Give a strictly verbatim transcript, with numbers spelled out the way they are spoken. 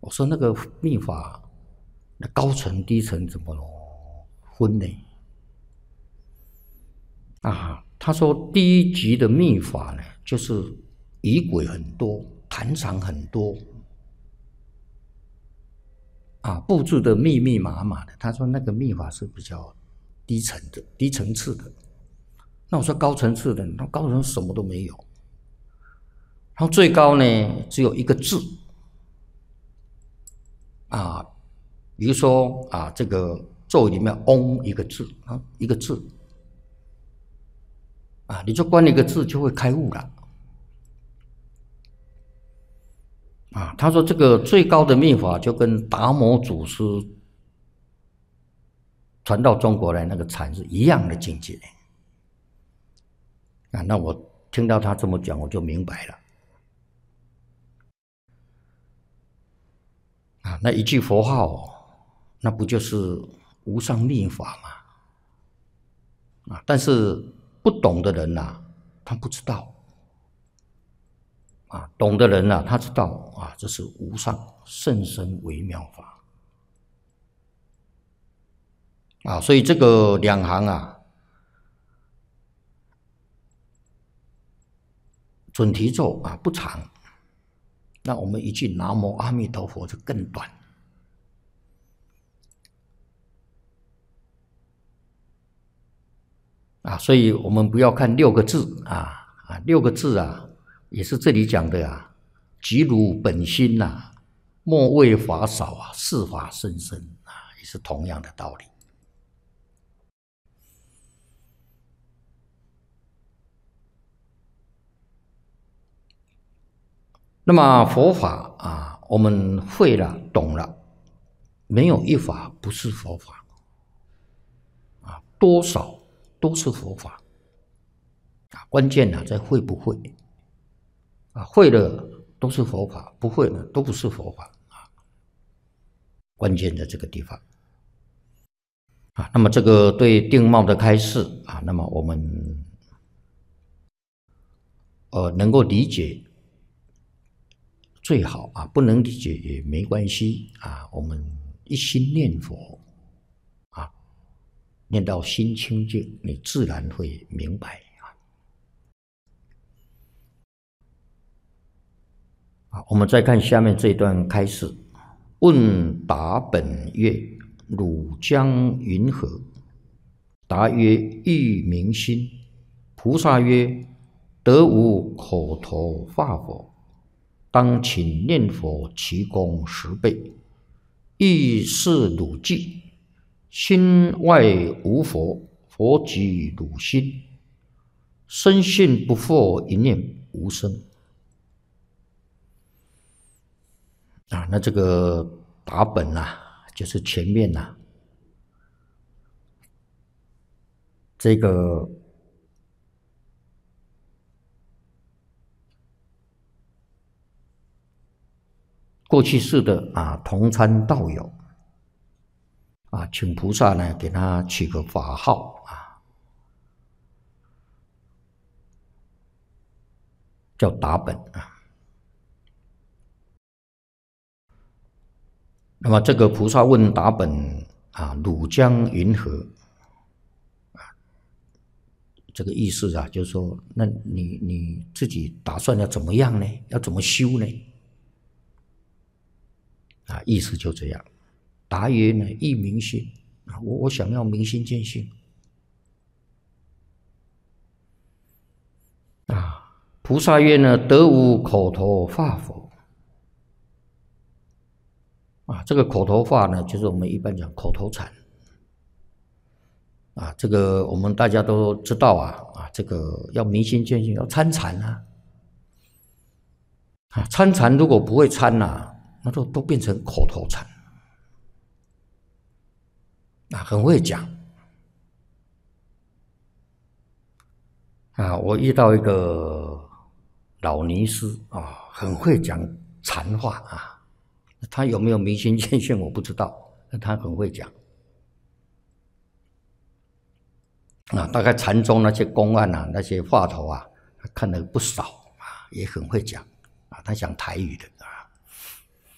我说那个密法，那高层低层怎么分呢？啊，他说第一级的密法呢，就是仪轨很多，坛场很多，啊，布置的密密麻麻的。他说那个密法是比较低层的、低层次的。那我说高层次的，那高层什么都没有。然后最高呢，只有一个字。啊，比如说啊，这个咒语里面“嗡”一个字啊，一个字啊，你就观一个字就会开悟了。啊，他说这个最高的密法就跟达摩祖师传到中国来那个禅是一样的境界。啊，那我听到他这么讲，我就明白了。啊，那一句佛号，那不就是无上密法吗？啊，但是不懂的人呐、啊，他不知道。啊，懂的人呐、啊，他知道啊，这是无上甚深微妙法。啊，所以这个两行啊，准提咒啊不长，那我们一句南无阿弥陀佛就更短。啊，所以我们不要看六个字啊啊，六个字啊，也是这里讲的啊，即如本心呐、啊，莫为法少啊，是法甚深啊，也是同样的道理。那么佛法啊，我们会了懂了，没有一法不是佛法啊，多少都是佛法啊，关键呢、啊、在会不会啊，会了都是佛法，不会呢都不是佛法啊，关键在这个地方啊。那么这个对定貌的开示啊，那么我们呃能够理解最好啊，不能理解也没关系啊，我们一心念佛啊，念到心清净，你自然会明白啊。啊，我们再看下面这一段开示：问答本曰：汝将云何？答曰：欲明心。菩萨曰：得无口头法佛，当请念佛其功十倍。亦是汝记，心外无佛，佛即汝心。深信不复一念无生。啊，那这个答本啊，就是前面呐、啊，这个过去世的啊同参道友啊，请菩萨呢给他取个法号啊，叫答本啊。那么这个菩萨问答本啊，汝将云何？啊，这个意思啊，就是说，那你你自己打算要怎么样呢？要怎么修呢？啊，意思就这样。答曰呢，亦明心啊，我我想要明心见性啊。菩萨曰呢，得无口头法佛。啊，这个口头法呢，就是我们一般讲口头禅啊。这个我们大家都知道啊啊，这个要明心见性，要参禅啊。啊，参禅如果不会参呐、啊，那都都变成口头禅啊，很会讲啊。我遇到一个老尼师啊，很会讲禅话啊。他有没有明心见性我不知道，他很会讲啊。大概禅宗那些公案啊，那些话头啊，他看了不少啊，也很会讲啊。他讲台语的啊，